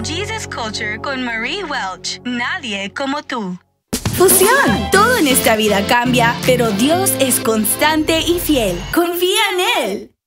Jesus Culture con Marie Welch. Nadie como tú. Fusión. Todo en esta vida cambia, pero Dios es constante y fiel. Confía en Él.